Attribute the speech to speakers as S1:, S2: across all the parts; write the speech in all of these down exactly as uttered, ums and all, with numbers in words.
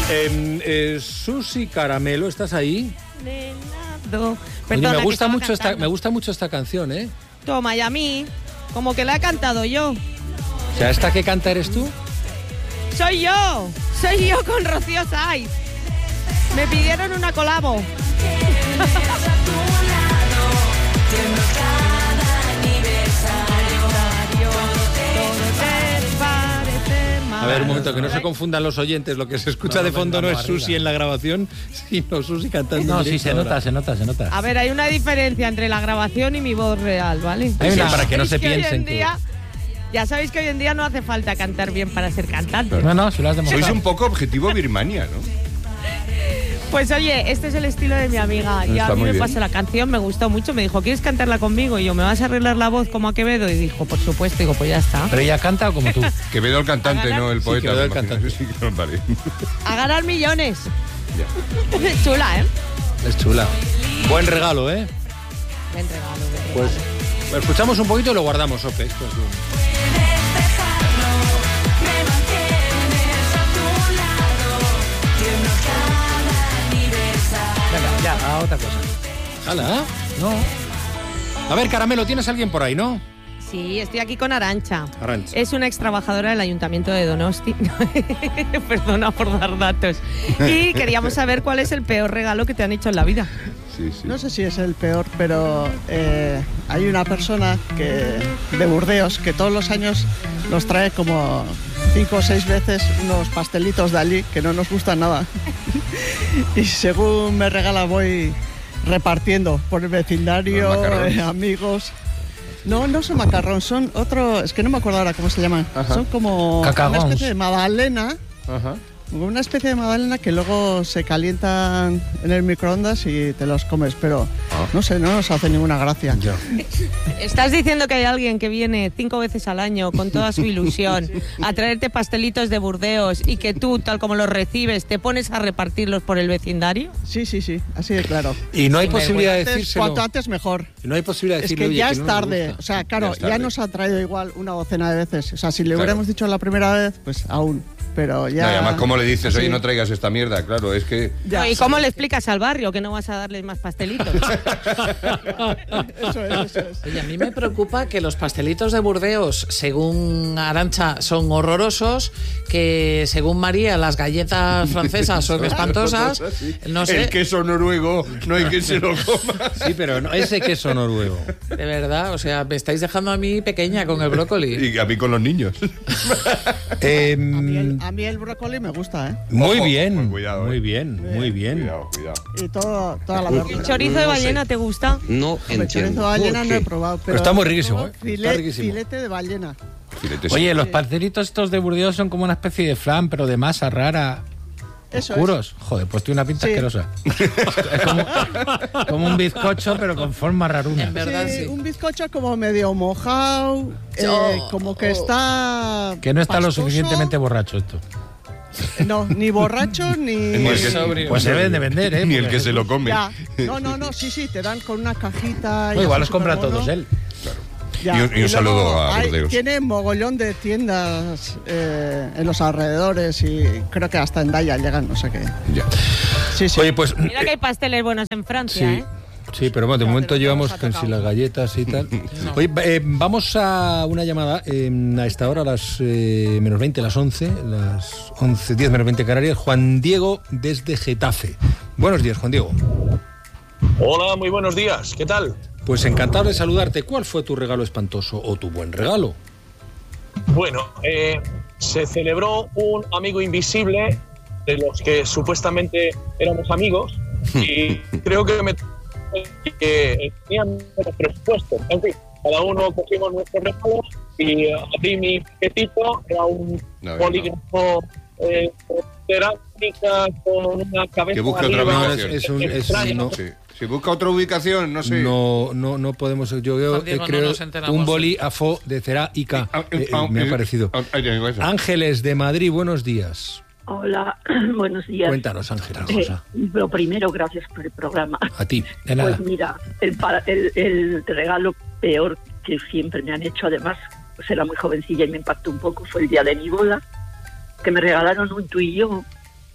S1: Eh, eh, Susi Caramelo, ¿estás ahí?
S2: Nenado.
S1: Oye,
S2: Perdona,
S1: me gusta
S2: que
S1: mucho
S2: estaba
S1: esta, me gusta mucho esta canción, ¿eh?
S2: Toma, y a mí, como que la he cantado yo.
S1: O sea, ¿esta que canta eres tú?
S2: Soy yo, soy yo con Rocío Saiz. Me pidieron una colabo.
S1: A ver, un momento, que no se confundan los oyentes. Lo que se escucha
S3: No,
S1: de
S3: no,
S1: fondo no
S3: venga,
S1: es
S3: arriba.
S1: Susi en la grabación, sino Susi cantando.
S3: No,
S1: en
S3: sí,
S1: directo
S3: se
S1: ahora.
S3: nota, se nota, se nota.
S2: A ver, hay una diferencia entre la grabación y mi voz real, ¿vale?
S1: Hay una- para que no se
S2: Sabéis hoy
S1: piensen
S2: en
S1: que-
S2: día- Ya sabéis que hoy en día no hace falta cantar bien para ser cantante.
S3: No, no, si lo has
S4: Sois
S3: demostrado.
S4: un poco objetivo Birmania, ¿no?
S2: Pues oye, este es el estilo de mi amiga. Y
S4: Está
S2: a mí
S4: muy
S2: me
S4: bien.
S2: pasó la canción, me gustó mucho. Me dijo, ¿quieres cantarla conmigo? Y yo, ¿me vas a arreglar la voz como a Quevedo? Y dijo, por supuesto. Digo, pues ya está.
S3: ¿Pero ella canta o como tú?
S4: Quevedo el cantante,
S2: ganar-
S4: no el
S1: Sí,
S4: poeta.
S1: Quevedo el
S4: me imagino.
S1: cantante.
S4: Sí, claro, vale.
S2: A ganar millones.
S4: Ya.
S2: Chula, ¿eh?
S1: Es chula. Buen regalo, ¿eh?
S2: Buen regalo, buen
S1: Pues
S2: regalo.
S1: lo escuchamos un poquito y lo guardamos, Ope. Esto es un-
S3: Venga, ya, a otra cosa.
S1: ¡Hala!
S3: No.
S1: A ver, Caramelo, ¿tienes alguien por ahí, no?
S2: Sí, estoy aquí con Arantxa.
S1: Arantxa.
S2: Es una ex trabajadora del Ayuntamiento de Donosti. Perdona por dar datos. Y queríamos saber cuál es el peor regalo que te han hecho en la vida.
S4: Sí, sí.
S5: No sé si es el peor, pero eh, hay una persona que de Burdeos que todos los años nos trae como cinco o seis veces unos pastelitos de allí que no nos gustan nada. Y según me regala voy repartiendo por el vecindario,
S4: Los macarrones.
S5: eh, amigos. No, no son macarrón, son otro, es que no me acuerdo ahora cómo se llaman.
S4: Ajá.
S5: Son como
S3: Cacagons.
S5: una especie de magdalena.
S4: Ajá.
S5: Una especie de magdalena que luego se calientan en el microondas y te los comes, pero
S4: Ah.
S5: no sé, no nos hace ninguna gracia.
S2: Estás diciendo que hay alguien que viene cinco veces al año con toda su ilusión a traerte pastelitos de Burdeos y que tú, tal como los recibes, te pones a repartirlos por el vecindario.
S5: Sí, sí, sí, así de claro.
S1: Y no hay
S2: Sin
S1: posibilidad de
S5: Antes,
S1: decírselo.
S5: cuanto antes mejor.
S1: Y no hay posibilidad de
S5: Es
S1: decirle,
S5: que
S1: oye,
S5: ya
S1: que
S5: es
S1: no nos
S5: tarde.
S1: gusta.
S5: O sea, claro,
S4: Ya es
S5: ya,
S4: tarde.
S5: nos ha traído igual una docena de veces. O sea, si le
S4: Claro.
S5: hubiéramos dicho la primera vez, pues aún. Pero ya.
S4: No, y además, ¿cómo le dices, oye,
S5: Sí.
S4: no traigas esta mierda? Claro, es que...
S5: Ya.
S2: ¿Y cómo le explicas al barrio que no vas a darles más pastelitos?
S5: Eso es, eso es.
S6: Oye, a mí me preocupa que los pastelitos de Burdeos, según Arantxa, son horrorosos, que según María, las galletas francesas son espantosas.
S4: Sí.
S6: No sé,
S4: El queso noruego, no hay quien se lo coma.
S1: Sí, pero no, ese queso noruego.
S6: de verdad, o sea, me estáis dejando a mí pequeña con el brócoli.
S4: Y a mí con los niños.
S1: Eh,
S5: A mí, el, a mí el brócoli me gusta, ¿eh?
S1: muy
S4: Ojo,
S1: bien,
S4: pues cuidado,
S1: muy
S4: eh.
S1: bien, muy bien.
S4: Cuidado, cuidado.
S5: Y todo, toda la
S2: ¿El
S5: verdura.
S2: chorizo de ballena te gusta?
S7: No
S5: Hombre, chorizo de
S7: entiendo.
S5: ballena
S7: por
S5: no he
S7: qué.
S5: probado, pero,
S1: Pero está muy riquísimo,
S5: he
S1: ¿eh?
S5: probado
S1: Está
S5: filet-
S1: riquísimo.
S5: Filete de ballena.
S4: Filetes.
S3: Oye, los pastelitos estos de Burdeos son como una especie de flan, pero de masa rara.
S5: Eso
S3: Oscuros. Joder, pues tiene una pinta
S5: Sí.
S3: asquerosa. Es como, como un bizcocho, pero con forma raruna.
S6: En verdad,
S5: Sí,
S6: sí.
S5: un bizcocho como medio mojado, eh,
S6: Oh,
S5: como que
S6: oh.
S5: está.
S3: Que no está lo
S5: pastoso.
S3: suficientemente borracho esto.
S5: No, ni borracho ni.
S4: Ni el que-
S6: sobrio.
S3: Pues se deben de vender, ¿eh?
S4: Ni el
S3: Porque-
S4: que se lo come.
S5: Ya. No, no, no, sí, sí, te dan con una cajita. y
S3: No, igual
S5: así
S3: los compra
S5: supermono.
S3: todos él.
S5: Ya.
S4: Y un- y un
S5: luego
S4: saludo a
S5: hay-
S4: Burdeos.
S5: Tiene mogollón de tiendas eh, en los alrededores y creo que hasta en Daya llegan, no sé qué.
S4: Ya.
S5: Sí, sí.
S1: Oye, pues...
S2: Mira que hay pasteles buenos en Francia,
S1: Sí,
S2: ¿eh?
S1: sí, pero bueno, de
S5: Ya,
S1: momento
S5: pero no
S1: llevamos
S5: nos ha
S1: con si
S5: tocado.
S1: las galletas y tal. Oye, eh, vamos a una llamada eh, a esta hora, a las eh, menos veinte, las once, las once, diez menos veinte Canarias. Juan Diego desde Getafe. Buenos días, Juan Diego.
S8: Hola, muy buenos días. ¿Qué tal?
S1: Pues encantado de saludarte. ¿Cuál fue tu regalo espantoso o tu buen regalo?
S8: Bueno, eh, se celebró un amigo invisible de los que supuestamente éramos amigos y creo que me que tenían menos presupuesto. En fin, cada uno cogimos nuestros regalos y eh, abrí mi paquetito, era un
S4: No,
S8: polígrafo eh, cerámica con una cabeza
S4: Que busque otra
S8: arriba.
S4: ubicación.
S1: Es un- es un-
S8: extraño.
S1: no.
S4: Sí. Si busca otra ubicación, no sé.
S1: No, no, no podemos. Yo creo,
S6: Juan Diego, no
S1: creo
S6: nos enteramos.
S1: un bolígrafo de cerámica
S4: Ah,
S1: eh,
S4: ah,
S1: me ha
S4: eh,
S1: parecido.
S4: ah, ah, ya digo eso.
S1: Ángeles de Madrid, buenos días.
S9: Hola, buenos días.
S1: Cuéntanos, Ángeles.
S9: Eh,
S1: Rosa.
S9: lo primero, gracias por el programa.
S1: A ti, de nada.
S9: Pues mira, el, para- el, el regalo peor que siempre me han hecho, además, pues era muy jovencilla y me impactó un poco, fue el día de mi boda, que me regalaron un tú y yo,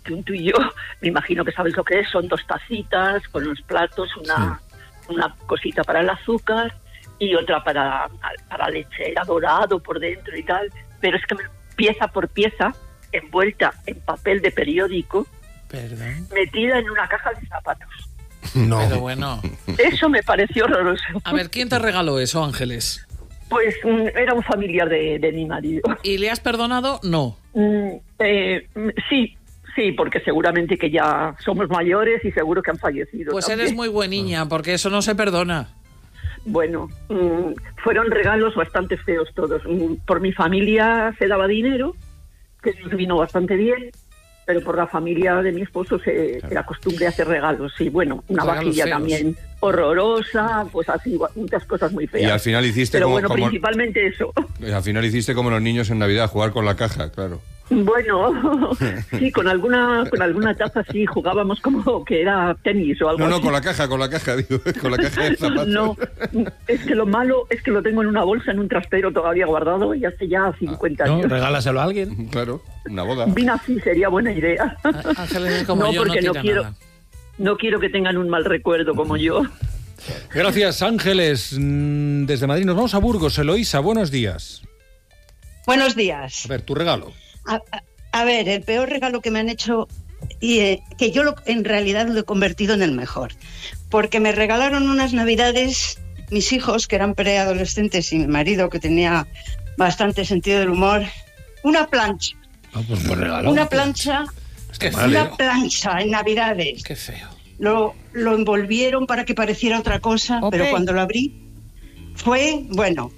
S9: que un tuyo, me imagino que sabes lo que es, son dos tacitas con los platos, una, sí. una cosita para el azúcar y otra para, para leche, era dorado por dentro y tal, pero es que pieza por pieza, envuelta en papel de periódico,
S6: ¿Perdón?
S9: metida en una caja de zapatos.
S1: No.
S6: Pero bueno.
S9: Eso me pareció horroroso.
S6: A ver, ¿quién te regaló eso, Ángeles?
S9: Pues um, era un familiar de, de mi marido.
S6: ¿Y le has perdonado? No.
S9: Mm, eh, sí, sí, porque seguramente que ya somos mayores y seguro que han fallecido.
S6: Pues
S9: también.
S6: eres muy buena niña, porque eso no se perdona.
S9: Bueno, mm, fueron regalos bastante feos todos. Mm, por mi familia se daba dinero, que nos vino bastante bien, pero por la familia de mi esposo se era costumbre hacer regalos. Y bueno, una
S6: Regalos
S9: vajilla
S6: feos.
S9: también horrorosa, pues así, muchas cosas muy feas.
S4: Y al final hiciste
S9: pero
S4: como,
S9: bueno,
S4: como-
S9: principalmente eso.
S4: al final hiciste como los niños en Navidad, jugar con la caja, claro.
S9: Bueno, sí, con alguna con alguna taza sí jugábamos como que era tenis o algo
S4: No, no,
S9: así.
S4: con la caja, con la caja, digo, con la caja de zapatos.
S9: No, es que lo malo es que lo tengo en una bolsa, en un trastero todavía guardado y hace ya cincuenta
S3: No,
S9: años.
S3: regálaselo a alguien.
S4: Claro, una boda.
S9: Vino así, sería buena idea.
S6: Ángeles, como
S9: No,
S6: yo, no
S9: porque no
S6: tira
S9: quiero,
S6: nada.
S9: no quiero que tengan un mal recuerdo como yo.
S1: Gracias, Ángeles. Mm, Desde Madrid nos vamos a Burgos. Eloísa, buenos días.
S7: Buenos días.
S1: A ver, tu regalo.
S7: A, a- a ver, el peor regalo que me han hecho, y eh, que yo lo- en realidad lo he convertido en el mejor, porque me regalaron unas navidades mis hijos, que eran preadolescentes, y mi marido, que tenía bastante sentido del humor, una plancha.
S3: Ah, pues buen regalo.
S7: Una plancha,
S6: Qué
S7: una
S6: feo.
S7: plancha en navidades.
S6: Qué feo.
S7: Lo, lo envolvieron para que pareciera otra cosa,
S2: Ope.
S7: pero cuando lo abrí fue, bueno,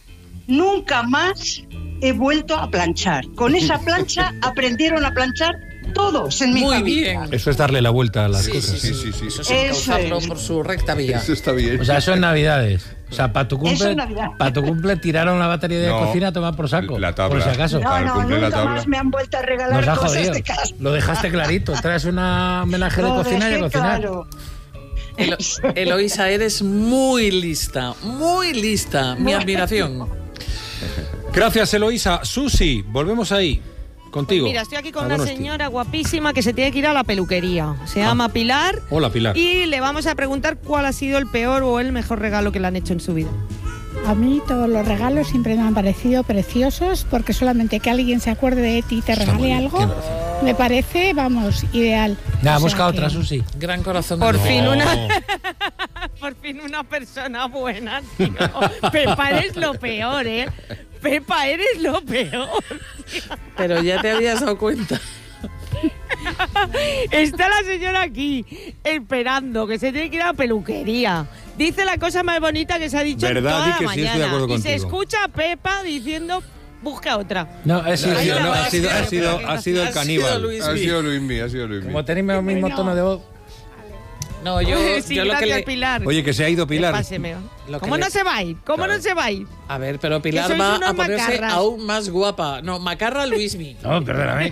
S7: nunca más he vuelto a planchar. Con esa plancha aprendieron a planchar todos en mi
S6: Muy
S7: familia.
S6: bien.
S1: Eso es darle la vuelta a las
S6: Sí,
S1: cosas.
S6: sí,
S4: Sí,
S6: sí,
S4: sí, sí.
S6: Eso es
S7: Eso
S6: encauzarlo
S7: es.
S6: por su recta vía.
S4: Eso está bien.
S3: O sea, eso en Navidades. O sea, para tu
S7: Eso
S3: cumple,
S7: en Navidad.
S3: para tu cumple tiraron la batería de
S4: No,
S3: cocina a tomar por saco.
S4: la tabla.
S3: Por si acaso.
S4: Para el
S7: No, no,
S4: cumple la
S7: nunca
S4: tabla.
S7: más me han vuelto a regalar
S3: Nos ha
S7: cosas
S3: jodido.
S7: de casa.
S3: Lo dejaste clarito. Traes una homenaje de
S7: Lo
S3: cocina y a
S7: dejé
S3: cocinar.
S7: claro.
S6: Elo- Eloísa, eres muy lista, muy lista. Mi admiración.
S1: Gracias, Eloísa. Susi, volvemos ahí. Contigo.
S2: Mira, estoy aquí con
S1: A
S2: una
S1: Donosti.
S2: señora guapísima que se tiene que ir a la peluquería. Se llama Pilar.
S1: Hola, Pilar.
S2: Y le vamos a preguntar cuál ha sido el peor o el mejor regalo que le han hecho en su vida.
S10: A mí todos los regalos siempre me han parecido preciosos porque solamente que alguien se acuerde de ti y te
S1: Está muy
S10: regale
S1: bien,
S10: algo
S1: tiene razón.
S10: me parece, vamos, ideal.
S3: Nada,
S10: O sea
S3: busca
S10: que-
S3: otra, Susi.
S6: Gran corazón.
S2: Por
S6: de
S2: fin
S6: mujer.
S2: una por fin una persona buena, tío. Pepa, eres lo peor, ¿eh? Pepa, eres lo peor.
S6: Pero ya te habías dado cuenta.
S2: Está la señora aquí esperando que se tiene que ir a la peluquería. Dice la cosa más bonita que se ha dicho en
S1: ¿Verdad?
S2: toda
S1: Di
S2: la
S1: que sí, estoy de
S2: mañana.
S1: acuerdo
S2: y se
S1: contigo.
S2: escucha a Pepa diciendo busca otra.
S3: No, es
S1: Ha
S2: Ahí
S1: sido,
S2: la
S1: no,
S2: va,
S1: ha sido, ha
S2: sí,
S1: sido,
S2: pero
S1: ha sido el
S6: ha sido
S1: caníbal.
S6: Luis
S4: Ha
S6: Mi.
S4: sido Luismi, ha sido Luismi.
S3: Como tenéis el mismo tono de voz.
S6: No, yo,
S2: sí,
S6: yo lo que
S2: gracias,
S6: le...
S2: Pilar.
S1: Oye, que se ha ido Pilar.
S2: Páseme.
S6: Lo que
S2: ¿Cómo
S6: le-
S2: no se va a ir? ¿Cómo
S4: Claro.
S2: no se va a ir?
S6: A ver, pero
S2: Que
S6: Pilar
S2: sois
S6: va
S2: unos
S6: a ponerse
S2: macarras.
S6: aún más guapa. No, macarra Luismi.
S3: No, perdóname.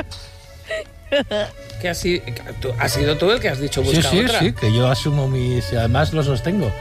S6: Que ha, sido, que tú- has sido tú el que has dicho
S3: Sí,
S6: busca
S3: sí,
S6: otra.
S3: sí, que yo asumo mis... Además lo sostengo.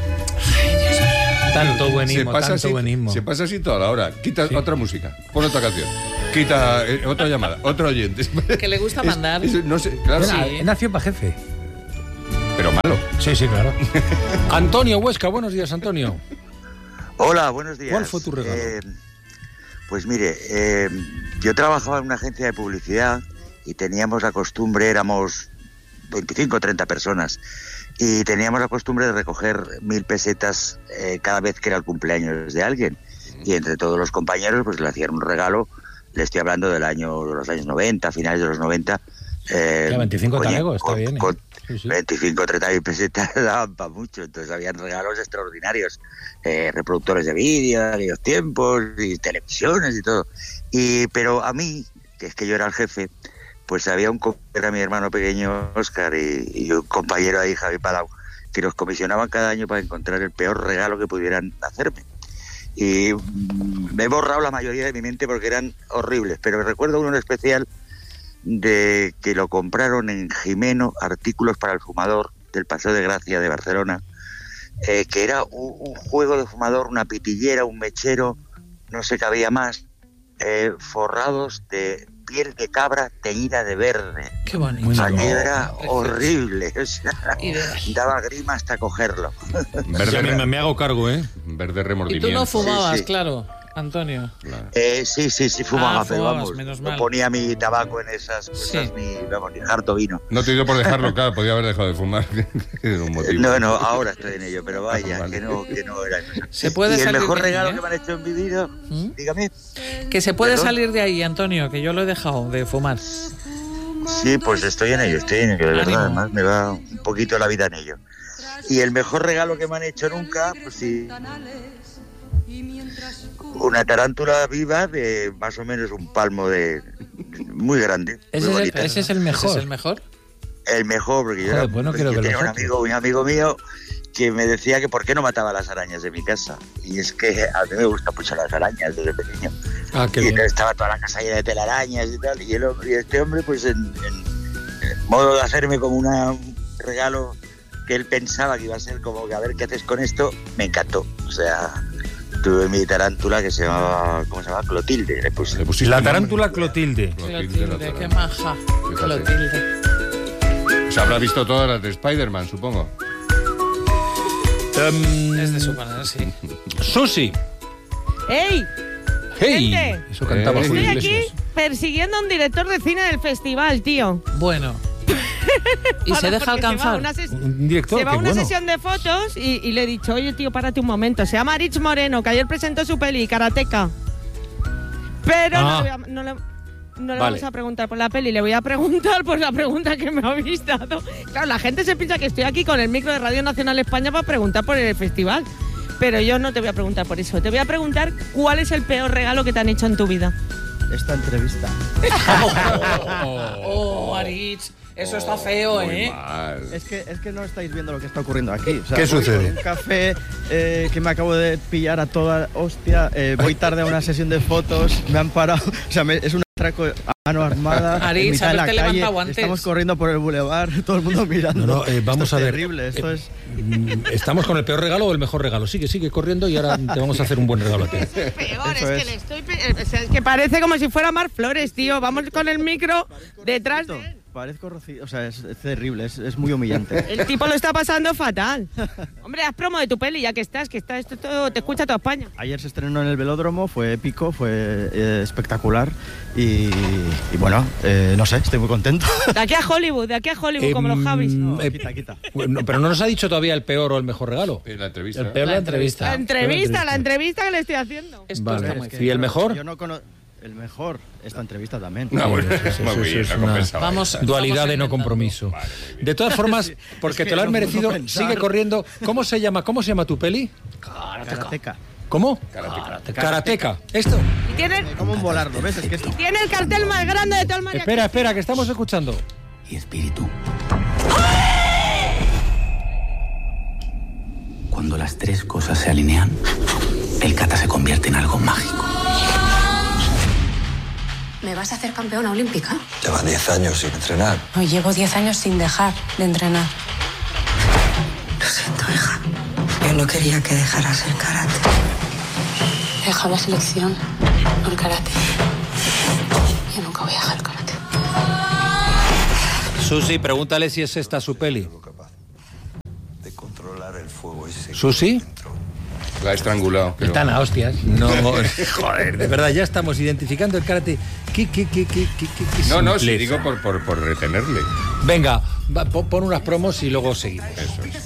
S3: Tanto
S4: Se
S3: buenismo,
S4: pasa,
S3: tanto
S4: así,
S3: buenismo.
S4: se pasa así toda la hora. Quita
S3: Sí.
S4: otra música, pon otra canción. Quita eh, otra llamada, otro oyente.
S6: Que le gusta
S4: Es-
S6: mandar.
S4: es- no sé, claro,
S3: Bueno,
S6: Sí.
S3: he nacido para jefe.
S4: pero malo.
S3: Sí, sí, claro.
S1: Antonio Huesca, buenos días, Antonio.
S11: Hola, buenos días.
S1: ¿Cuál fue tu regalo?
S11: Eh, pues mire, eh, yo trabajaba en una agencia de publicidad y teníamos la costumbre, éramos veinticinco o treinta personas, y teníamos la costumbre de recoger mil pesetas eh, cada vez que era el cumpleaños de alguien. Y entre todos los compañeros pues le hacían un regalo. Le estoy hablando del año, de los años noventa, finales de los noventa. Eh,
S3: Ya, veinticinco
S11: oye,
S3: talegos, está
S11: con-
S3: bien, ¿eh?
S11: con
S3: Sí, sí.
S11: veinticinco o treinta mil pesetas daban para mucho, entonces habían regalos extraordinarios, eh, reproductores de vídeo de aquellos tiempos y televisiones y todo. Y pero a mí, que es que yo era el jefe, pues había un co- era mi hermano pequeño Óscar y, y un compañero ahí, Javi Palau, que nos comisionaban cada año para encontrar el peor regalo que pudieran hacerme. Y mm, me he borrado la mayoría de mi mente porque eran horribles, pero recuerdo uno en especial de que lo compraron en Jimeno, Artículos para el Fumador, del Paseo de Gracia de Barcelona, eh, que era un, un juego de fumador, una pitillera, un mechero, no sé qué había más, eh, forrados de piel de cabra teñida de verde.
S6: Qué bonito.
S11: Aquello era horrible, o sea, daba grima hasta cogerlo.
S1: Verde, me, me hago cargo, ¿eh?
S4: Verde remordimiento.
S6: Y tú no fumabas,
S11: Sí, sí.
S6: claro, Antonio.
S11: Claro. Eh, sí, sí, sí fumaba,
S6: Ah,
S11: pero
S6: fumabas,
S11: vamos,
S6: menos
S11: no
S6: mal.
S11: ponía mi tabaco en esas cosas,
S6: Sí.
S11: ni, vamos, ni harto vino.
S4: No te dio por dejarlo, claro, podía haber dejado de fumar. Es un motivo.
S11: No, no, ahora estoy en ello, pero vaya,
S4: Vale.
S11: que no, que no era cosa.
S6: Se puede
S11: y el
S6: salir
S11: mejor
S6: de ahí,
S11: regalo
S6: ¿eh?
S11: que me han hecho en mi vida,
S6: ¿Mm?
S11: dígame.
S6: Que se puede
S11: ¿Perdón?
S6: salir de ahí, Antonio, que yo lo he dejado de fumar.
S11: Sí, pues estoy en ello, estoy en ello, de verdad,
S6: Ánimo.
S11: además me va un poquito la vida en ello. Y el mejor regalo que me han hecho nunca, pues sí, una tarántula viva de más o menos un palmo de... muy grande,
S3: Ese
S11: muy
S3: es, el,
S11: bonita.
S3: ese es el
S6: ¿Ese
S3: mejor.
S6: es el mejor?
S11: El mejor, porque yo,
S3: Joder,
S11: era-
S3: pues no
S11: yo
S3: quiero que
S11: tenía
S3: los
S11: un
S3: otros.
S11: amigo, un amigo mío que me decía que por qué no mataba las arañas de mi casa. Y es que a mí me gustan mucho las arañas desde pequeño.
S1: Ah, qué
S11: y
S1: bien.
S11: entonces estaba toda la casa llena de telarañas y tal. Y, el, hombre- y este hombre, pues en, en- en modo de hacerme como una, un regalo que él pensaba que iba a ser como que a ver qué haces con esto, me encantó. O sea, tuve mi tarántula que se llamaba, ¿cómo se llama? Clotilde. Le puse.
S4: Le pusiste
S1: La
S4: nombre.
S1: tarántula Clotilde.
S4: Clotilde, la
S6: Clotilde, qué
S4: tarántula.
S6: maja.
S4: Fíjate.
S6: Clotilde.
S4: Se habrá visto todas las de Spider-Man, supongo.
S1: Em,
S6: Es de su manera, sí.
S1: Susi.
S2: ¡Ey!
S1: Hey.
S2: Gente.
S1: Eso cantaba
S4: Hey.
S1: Julio
S2: Estoy aquí
S1: Iglesias.
S2: persiguiendo a un director de cine del festival, tío.
S6: Bueno. Y
S2: Para-
S6: se deja
S2: porque se va a
S6: alcanzar.
S2: una ses-
S1: Un director,
S2: Se va a
S1: qué
S2: una
S1: bueno.
S2: sesión de fotos y, y le he dicho, oye, tío, párate un momento. Se llama Rich Moreno, que ayer presentó su peli, Karateka. Pero
S1: Ah.
S2: no, le voy a- no le, no le
S1: Vale.
S2: vamos a preguntar por la peli, le voy a preguntar por la pregunta que me habéis dado. Claro, la gente se piensa que estoy aquí con el micro de Radio Nacional España para preguntar por el festival. Pero yo no te voy a preguntar por eso. Te voy a preguntar cuál es el peor regalo que te han hecho en tu vida.
S12: Esta entrevista.
S6: Oh, Aritz, eso está feo,
S4: Muy
S6: ¿eh?
S4: mal.
S12: Es que, es que no estáis viendo lo que está ocurriendo aquí. O sea,
S1: ¿Qué
S12: voy
S1: sucede?
S12: con un café eh, que me acabo de pillar a toda hostia. eh, voy tarde a una sesión de fotos. Me han parado. O sea, me- es un atraco a mano armada.
S6: Aritz,
S12: en mitad de la
S6: haberte
S12: calle.
S6: levantado antes.
S12: Estamos corriendo por el bulevar. Todo el mundo mirando.
S1: No, no, eh, vamos
S12: Esto
S1: a
S12: es
S1: ver.
S12: terrible. Esto
S1: Eh,
S12: es.
S1: Mm, ¿Estamos con el peor regalo o el mejor regalo? Sigue, sigue corriendo y ahora te vamos a hacer un buen regalo a ti.
S2: Peor,
S12: Eso
S2: es,
S12: es.
S2: que le estoy. pe- o sea, es que parece como si fuera Mar Flores, tío. Vamos con el micro detrás de él.
S12: Parezco Rocío. O sea, es, es terrible. Es, es muy humillante.
S2: El tipo lo está pasando fatal. Hombre, haz promo de tu peli, ya que estás, que está esto todo, te escucha toda España.
S12: Ayer se estrenó en el Velódromo, fue épico, fue eh, espectacular y, y bueno, eh, no sé, estoy muy contento.
S2: De aquí a Hollywood, de aquí a Hollywood, como los
S1: Em,
S2: Javis.
S12: No,
S1: eh,
S12: quita, quita.
S1: Bueno, pero no nos ha dicho todavía el peor o el mejor regalo.
S4: Eh, La entrevista.
S3: El peor
S6: La
S3: la entrevista.
S2: La
S3: Peor
S2: entrevista, la entrevista que le estoy haciendo.
S6: Esto
S1: Vale.
S6: está muy
S12: Es que
S6: feo.
S1: ¿Y el
S12: yo no-
S1: mejor?
S12: Yo no conozco. El mejor, esta entrevista también.
S4: No, bueno,
S1: Eso,
S4: muy
S1: eso
S4: bien,
S1: es
S4: lo
S1: una
S4: compensaba.
S6: Vamos.
S1: Dualidad
S6: estamos
S1: de no
S6: inventando.
S1: compromiso. De todas formas, porque
S12: es que
S1: te lo has
S12: no puedo
S1: merecido,
S12: pensar.
S1: sigue corriendo. ¿Cómo se llama? ¿Cómo se llama tu peli?
S12: Karateka.
S1: ¿Cómo?
S4: Karateka.
S1: Karateka. Esto.
S2: Y tiene,
S12: Como un volardo, ¿ves? Es que es-
S2: tiene el cartel más grande de todo el mariachi.
S1: Espera, espera, que estamos escuchando.
S13: Y espíritu. Cuando las tres cosas se alinean, el kata se convierte en algo mágico.
S14: ¿Me vas a hacer campeona olímpica?
S15: Lleva diez años sin entrenar.
S14: No, llevo diez años sin dejar de entrenar.
S15: Lo siento, hija. Yo no quería que dejaras el karate.
S14: He dejado la selección, no el karate. Yo nunca voy a dejar el karate.
S1: Susi, pregúntale si es esta su peli.
S15: De controlar el fuego ese.
S1: ¿Susi?
S4: La ha estrangulado. creo.
S3: Están a hostias.
S1: No, joder, de verdad, ya estamos identificando el karate. ¿Qué, qué, qué, qué, qué, qué, qué
S4: No, no, sí,
S1: simpleza.
S4: digo por, por, por retenerle.
S1: Venga, va, pon pon unas promos y luego seguimos.
S4: Eso es.